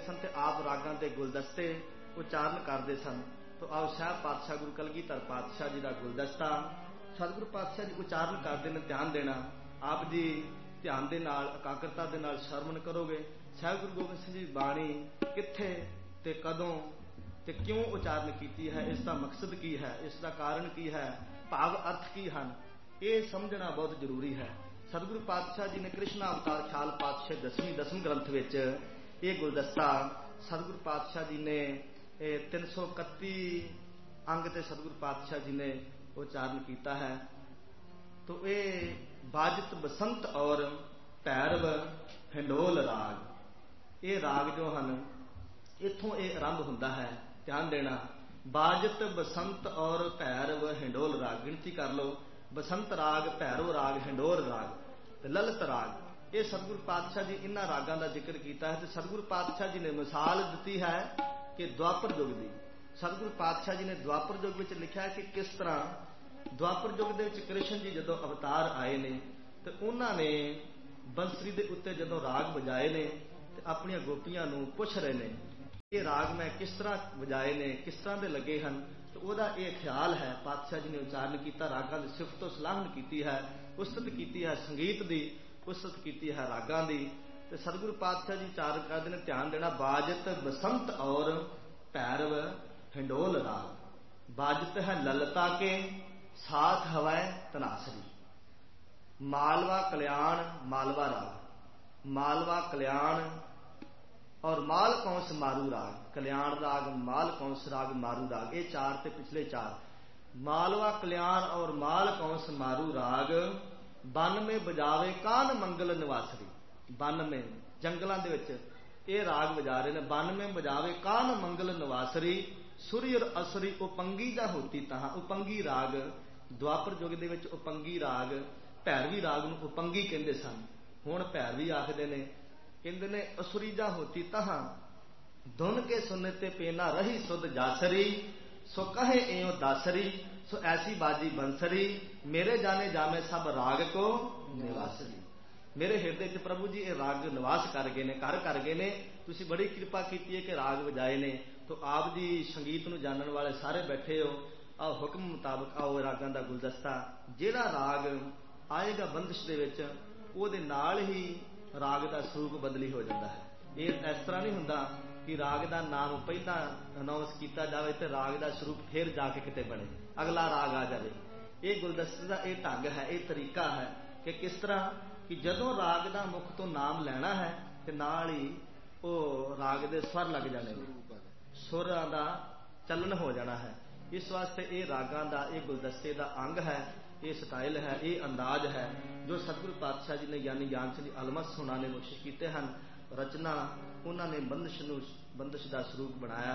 सन ते आप रागां दे गुलदस्ते उचारण करते सन। तो आओ शाह पातशाह गुरु कलगीधर पातशाह जी का गुलदस्ता सतगुरु पातशाह जी उचारण करते हैं। ध्यान देना आप जी ध्यान दे नाल एकाग्रता दे नाल श्रवण करोगे। साहिब गुरु गोबिंद सिंह जी बाणी कित्थे ते कदों ते क्यों उचारण की है, इसका मकसद की है, इसका कारण की है, भाव अर्थ की हैं, ये समझना बहुत जरूरी है। सतगुरु पातशाह जी ने कृष्ण अवतार ख्याल पातशाह दसम ग्रंथ विच ये गुलदस्ता सतगुरु पातशाह जी ने 331 अंग ते सतगुरु पातशाह जी ने उचारण किया है। तो ये बाजत बसंत और भैरव हिंडोल राग, ये राग जो हैं इत्थों ये आरंभ होंदा है। ध्यान देना बाजत बसंत और भैरव हिंडोल राग, गिनती कर लो, बसंत राग, भैरव राग, हिंडोल राग, ललित राग, ये सतगुरु पातशाह जी इन्हां रागां का जिक्र किया है। तो सतगुरु पातशाह जी ने मिसाल दी है कि द्वापर युग की, सतगुरु पातशाह जी ने द्वापर युग में लिखा है कि किस तरह द्वापर युग के कृष्ण जी जदों अवतार आए ने तो उन्होंने बंसरी के उत्ते जदों राग बजाए ने तो अपन गोपियां नूं पुछ रहे ने ये राग मैं किस तरह बजाए ने, किस तरह के लगे हैं। तो वह ये ख्याल है पातशाह जी ने उचारण किया, रागां की सिफत तो सलाहन की है, उस्तत की है संगीत की, उस्तत की है रागां की। तो सतगुरु पातशाह जी उचारण करते हैं। ध्यान देना बाजत बसंत और भैरव हिंडोल राग, बाजत है ललता के साथ हवाए तनासरी, मालवा कल्याण मालवा राग, मालवा कल्याण और माल कौंस मारू राग, कल्याण राग, माल कौंस राग, मारू राग, ये चार ते पिछले चार। मालवा कल्याण और माल कौंस मारू राग बन में बजावे कान मंगल निवासरी, बन में जंगलों के विच ये राग बजा रहे हैं। बन में बजावे कान मंगल निवासरी, सुरी और असुरी उपंगी जा होती तहां, उपंगी राग द्वापर युग दे विच उपंगी राग, भैरवी राग नूं उपंगी कहंदे सन, हुण भैरवी आखदे ने। कहते ने असुरी जा होती तहां धुन के सुनते पेना रही सुध जासरी, सो कहे एओ दासरी, सो ऐसी बाजी बंसरी, मेरे जाने जामे सब राग को निवासरी। मेरे हृदय च प्रभु जी ये राग निवास कर गए ने, घर कर गए ने, तुसी बड़ी कृपा की है कि राग बजाए ने। तो आप जी संगीत नूं जानन वाले सारे बैठे हो, आओ हुक्म मुताबक आओ रागां दा गुलदस्ता, जिहड़ा राग आएगा बंदिश दे विच उहदे नाल ही राग का स्वरूप बदली हो जाता है। ये इस तरह नहीं होंदा कि राग का नाम पहला अनाउंस किया जाए तो राग का स्वरूप फिर जाके किते बने अगला राग आ जाए। ये गुलदस्ते का यह ढंग है, ये तरीका है कि किस तरह कि जदों राग का मुख तो नाम लेना है तो नाल ही वो राग के स्वर लग जाने, सुरां का चलन हो जाना है। इस वास्ते ये रागां का ये गुलदस्ते का अंग है, ये स्टाइल है, ये अंदाज है जो सतगुरु पातशाह जी ने यानी ज्ञान सिंह जी अलमस सुनाने कोशिश किए हैं। रचना उन्होंने बंदिश का स्वरूप बनाया